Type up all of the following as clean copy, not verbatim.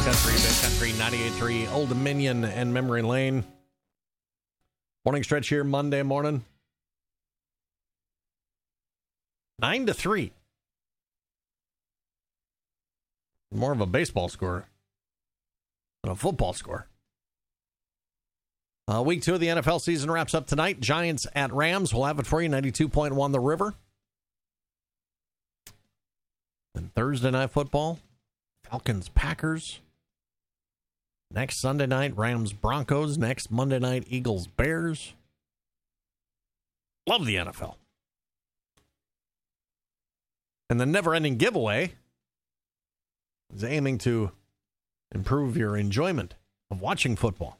Country 98.3, Old Dominion and Memory Lane. Morning stretch here, Monday morning. 9-3. More of a baseball score than a football score. Week 2 of the NFL season wraps up tonight. Giants at Rams. We'll have it for you, 92.1 The River. And Thursday night football, Falcons Packers. Next Sunday night, Rams Broncos. Next Monday night, Eagles Bears. Love the NFL. And the never-ending giveaway is aiming to improve your enjoyment of watching football.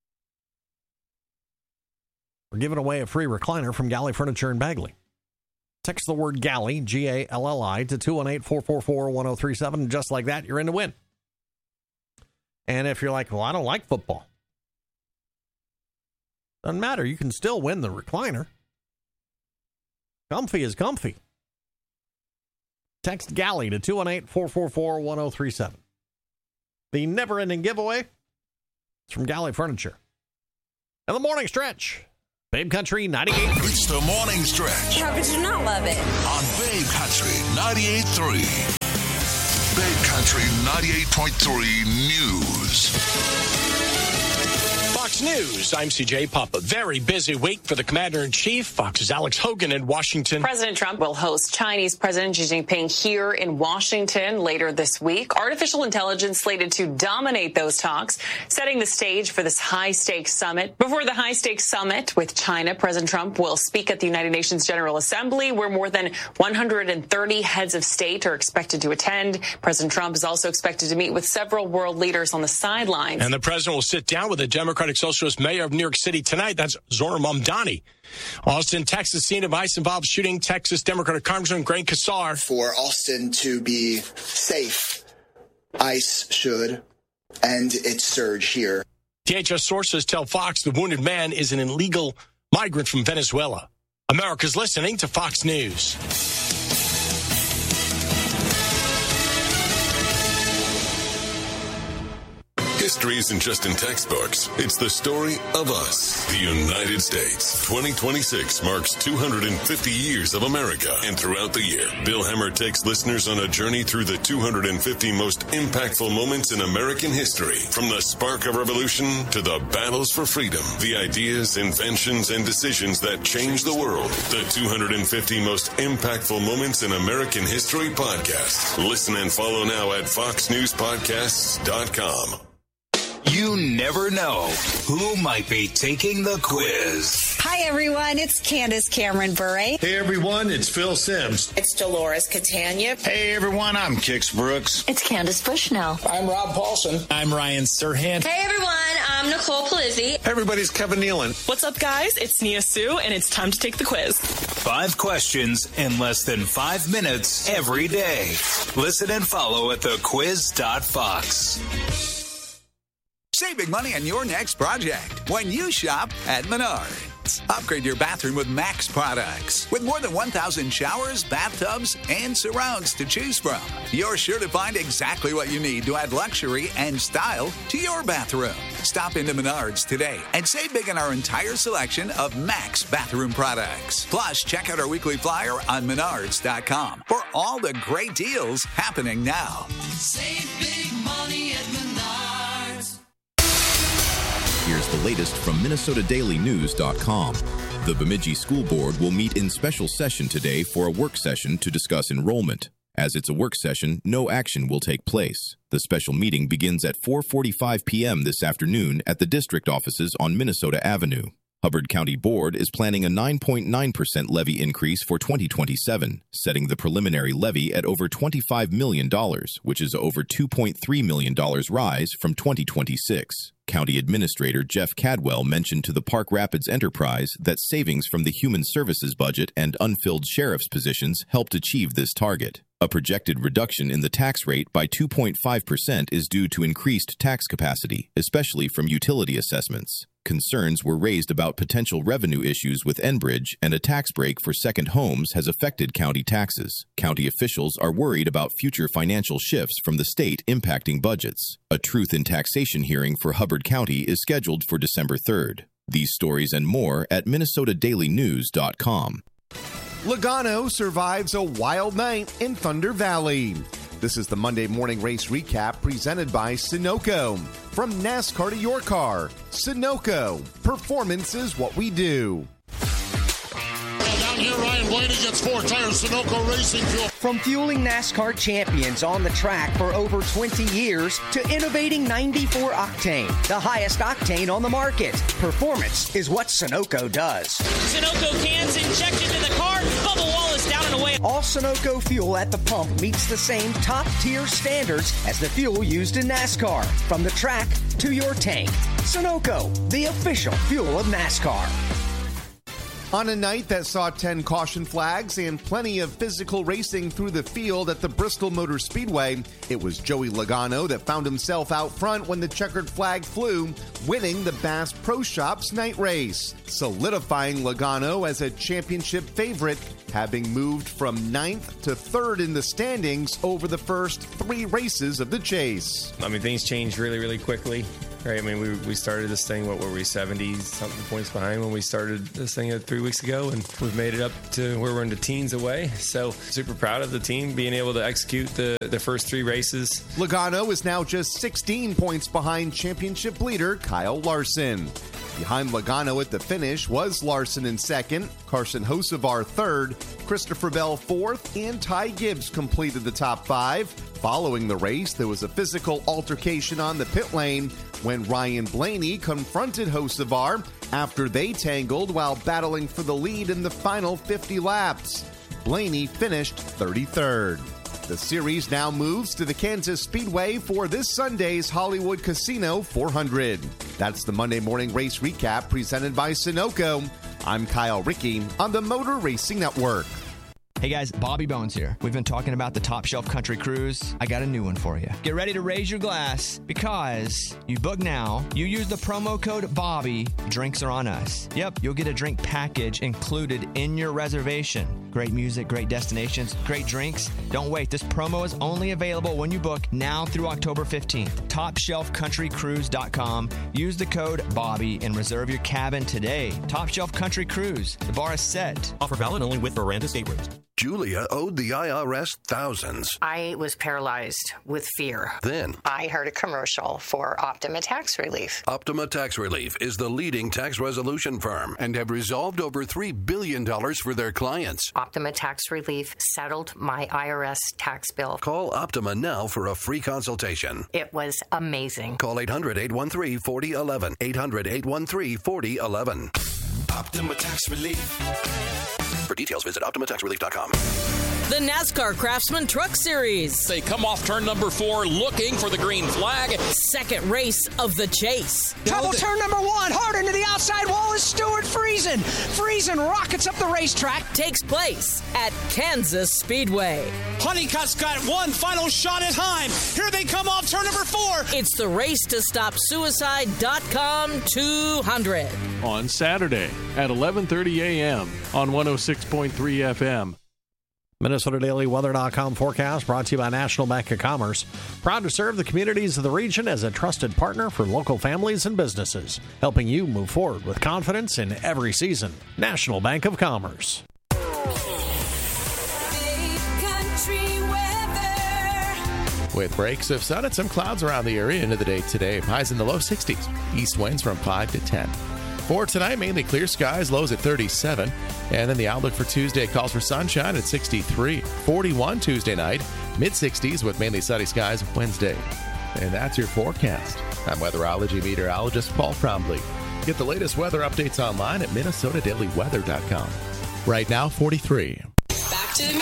We're giving away a free recliner from Galley Furniture in Bagley. Text the word Galley, G-A-L-L-I, to 218-444-1037. And just like that, you're in to win. And if you're like, well, I don't like football. Doesn't matter. You can still win the recliner. Comfy is comfy. Text Galley to 218-444-1037. The never-ending giveaway is from Galley Furniture. And the morning stretch. Babe Country 98.3. It's the morning stretch. How could you not love it? On Babe Country 98.3. Babe Country 98.3 News. Fox News, I'm CJ Papa. Very busy week for the Commander-in-Chief. Fox's Alex Hogan in Washington. President Trump will host Chinese President Xi Jinping here in Washington later this week. Artificial intelligence slated to dominate those talks, setting the stage for this high-stakes summit. Before the high-stakes summit with China, President Trump will speak at the United Nations General Assembly, where more than 130 heads of state are expected to attend. President Trump is also expected to meet with several world leaders on the sidelines. And the president will sit down with the Democratic Socialist mayor of New York City tonight. That's Zohran Mamdani. Austin, Texas, scene of ICE-involved shooting. Texas Democratic Congressman Greg Casar. For Austin to be safe, ICE should end its surge here. DHS sources tell Fox the wounded man is an illegal migrant from Venezuela. America's listening to Fox News. History isn't just in textbooks. It's the story of us, the United States. 2026 marks 250 years of America. And throughout the year, Bill Hemmer takes listeners on a journey through the 250 most impactful moments in American history. From the spark of revolution to the battles for freedom, the ideas, inventions, and decisions that changed the world. The 250 most impactful moments in American history podcast. Listen and follow now at foxnewspodcasts.com. You never know who might be taking the quiz. Hi, everyone. It's Candace Cameron Bure. Hey, everyone. It's Phil Sims. It's Dolores Catania. Hey, everyone. I'm Kix Brooks. It's Candace Bushnell. I'm Rob Paulson. I'm Ryan Serhant. Hey, everyone. I'm Nicole Palizzi. Hey, everybody's Kevin Nealon. What's up, guys? It's Nia Sue, and it's time to take the quiz. 5 questions in less than 5 minutes every day. Listen and follow at thequiz.fox. Save big money on your next project when you shop at Menards. Upgrade your bathroom with Max products. With more than 1,000 showers, bathtubs, and surrounds to choose from, you're sure to find exactly what you need to add luxury and style to your bathroom. Stop into Menards today and save big on our entire selection of Max bathroom products. Plus, check out our weekly flyer on Menards.com for all the great deals happening now. Save big money at Menards. Here's the latest from MinnesotaDailyNews.com. The Bemidji School Board will meet in special session today for a work session to discuss enrollment. As it's a work session, no action will take place. The special meeting begins at 4:45 p.m. this afternoon at the district offices on Minnesota Avenue. Hubbard County Board is planning a 9.9% levy increase for 2027, setting the preliminary levy at over $25 million, which is over $2.3 million rise from 2026. County Administrator Jeff Cadwell mentioned to the Park Rapids Enterprise that savings from the Human Services budget and unfilled sheriff's positions helped achieve this target. A projected reduction in the tax rate by 2.5% is due to increased tax capacity, especially from utility assessments. concerns were raised about potential revenue issues with Enbridge, and a tax break for second homes has affected county taxes. County officials are worried about future financial shifts from the state impacting budgets. A Truth in Taxation hearing for Hubbard County is scheduled for December 3rd. These stories and more at MinnesotaDailyNews.com. Logano survives a wild night in Thunder Valley. This is the Monday morning race recap presented by Sunoco. From NASCAR to your car, Sunoco. Performance is what we do. Down here, Ryan Blaney gets 4 tires, Sunoco Racing Fuel. From fueling NASCAR champions on the track for over 20 years to innovating 94 octane, the highest octane on the market. Performance is what Sunoco does. Sunoco cans injected into the car, bubble wall is down and away. All Sunoco fuel at the pump meets the same top-tier standards as the fuel used in NASCAR. From the track to your tank. Sunoco, the official fuel of NASCAR. On a night that saw 10 caution flags and plenty of physical racing through the field at the Bristol Motor Speedway, it was Joey Logano that found himself out front when the checkered flag flew, winning the Bass Pro Shops night race, solidifying Logano as a championship favorite, having moved from 9th to 3rd in the standings over the first 3 races of the chase. I mean, things changed really, really quickly. Right, I mean, we started this thing, what were we, 70-something points behind when we started this thing 3 weeks ago, and we've made it up to where we're in the teens away. So super proud of the team being able to execute the first 3 races. Logano is now just 16 points behind championship leader Kyle Larson. Behind Logano at the finish was Larson in 2nd, Carson Hocevar 3rd, Christopher Bell 4th, and Ty Gibbs completed the top 5. Following the race, there was a physical altercation on the pit lane when Ryan Blaney confronted Hocevar after they tangled while battling for the lead in the final 50 laps. Blaney finished 33rd. The series now moves to the Kansas Speedway for this Sunday's Hollywood Casino 400. That's the Monday morning race recap presented by Sunoco. I'm Kyle Rickey on the Motor Racing Network. Hey guys, Bobby Bones here. We've been talking about the Top Shelf Country Cruise. I got a new one for you. Get ready to raise your glass because you book now, you use the promo code BOBBY, drinks are on us. Yep, you'll get a drink package included in your reservation. Great music, great destinations, great drinks. Don't wait. This promo is only available when you book now through October 15th. TopShelfCountryCruise.com. Use the code BOBBY and reserve your cabin today. Top Shelf Country Cruise. The bar is set. Offer valid only with Miranda staterooms. Julia owed the IRS thousands. I was paralyzed with fear. Then I heard a commercial for Optima Tax Relief. Optima Tax Relief is the leading tax resolution firm and have resolved over $3 billion for their clients. Optima Tax Relief settled my IRS tax bill. Call Optima now for a free consultation. It was amazing. Call 800-813-4011. 800-813-4011. Optima Tax Relief. For details, visit OptimaTaxRelief.com. The NASCAR Craftsman Truck Series. They come off turn number 4 looking for the green flag. Second race of the chase. Trouble turn number 1. Hard into the outside wall is Stuart Friesen. Friesen rockets up the racetrack. Takes place at Kansas Speedway. Honeycutt's got one final shot at time. Here they come off turn number 4. It's the Race to Stop Suicide.com 200. On Saturday at 11:30 a.m. on 106.3 FM. MinnesotaDailyWeather.com forecast brought to you by National Bank of Commerce. Proud to serve the communities of the region as a trusted partner for local families and businesses, helping you move forward with confidence in every season. National Bank of Commerce. With breaks of sun and some clouds around the area into the day today. Highs in the low 60s. East winds from 5 to 10. For tonight, mainly clear skies, lows at 37. And then the outlook for Tuesday calls for sunshine at 63. 41 Tuesday night, mid-60s with mainly sunny skies Wednesday. And that's your forecast. I'm weatherology meteorologist Paul Trombley. Get the latest weather updates online at MinnesotaDailyWeather.com. Right now, 43.